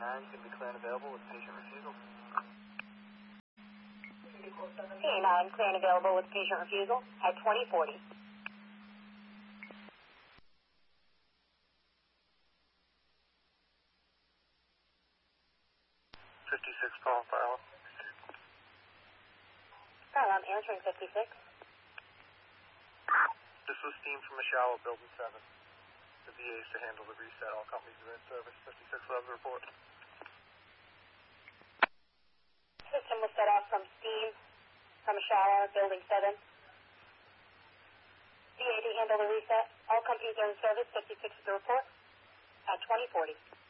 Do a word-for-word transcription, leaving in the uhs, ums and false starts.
nine can be clear and available with patient refusal. P A nine clear and available with patient refusal at twenty forty. fifty-six, call file. Kyle, I'm answering fifty-six. This was steam from Mashawa, Building seven. The V A is to handle the reset. All companies are in service. fifty-six, love the report. System was set off from steam from a shower, Building seven. V A to handle the reset. All companies are in service. fifty-six is the report at twenty forty.